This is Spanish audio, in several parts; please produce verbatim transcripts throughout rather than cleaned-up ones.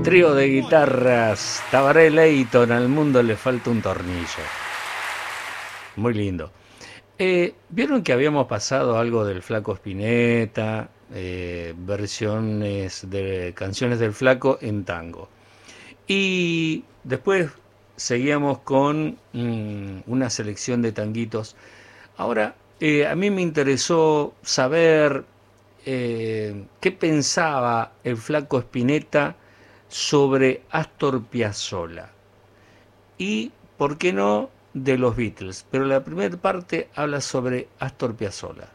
Trío de guitarras, Tabaré Leyton, al mundo le falta un tornillo. Muy lindo. Eh, Vieron que habíamos pasado algo del Flaco Spinetta, eh, versiones de canciones del Flaco en tango. Y después seguíamos con mm, una selección de tanguitos. Ahora, eh, a mí me interesó saber eh, qué pensaba el Flaco Spinetta sobre Astor Piazzolla y, ¿por qué no?, de los Beatles. Pero la primera parte habla sobre Astor Piazzolla.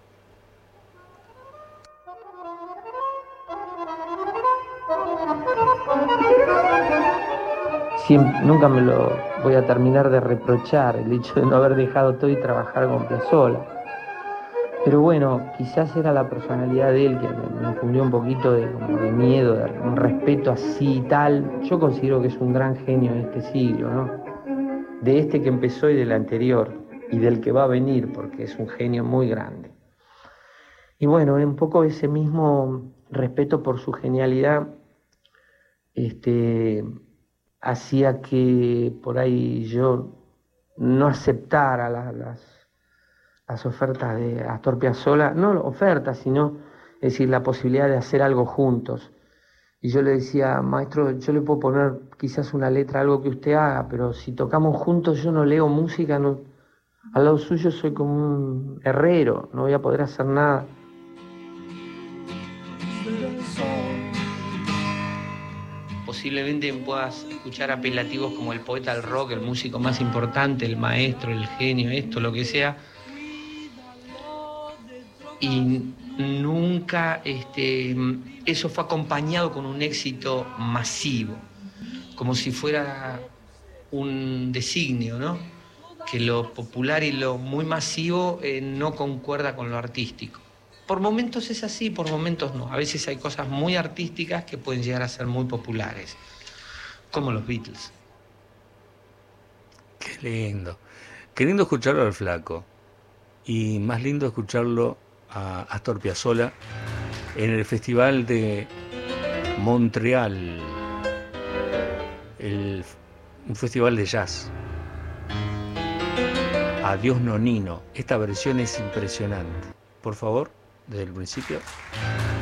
Siempre, nunca me lo voy a terminar de reprochar el hecho de no haber dejado todo y trabajar con Piazzolla. Pero bueno, quizás era la personalidad de él que me, me infundió un poquito de, como de miedo, de un respeto así y tal. Yo considero que es un gran genio de este siglo, ¿no? De este que empezó y del anterior, y del que va a venir, porque es un genio muy grande. Y bueno, un poco ese mismo respeto por su genialidad, este, hacía que por ahí yo no aceptara la- las, las ofertas de Astor Piazzolla, no ofertas, sino, es decir, la posibilidad de hacer algo juntos. Y yo le decía, maestro, yo le puedo poner quizás una letra, algo que usted haga, pero si tocamos juntos yo no leo música, no, al lado suyo soy como un herrero, no voy a poder hacer nada. Posiblemente puedas escuchar apelativos como el poeta del rock, el músico más importante, el maestro, el genio, esto, lo que sea. Y nunca este, eso fue acompañado con un éxito masivo, como si fuera un designio, ¿no? Que lo popular y lo muy masivo eh, no concuerda con lo artístico. Por momentos es así, por momentos no. A veces hay cosas muy artísticas que pueden llegar a ser muy populares, como los Beatles. Qué lindo. Qué lindo escucharlo al Flaco. Y más lindo escucharlo a Astor Piazzolla en el Festival de Montreal, el, un festival de jazz. Adiós Nonino. Esta versión es impresionante. Por favor, desde el principio.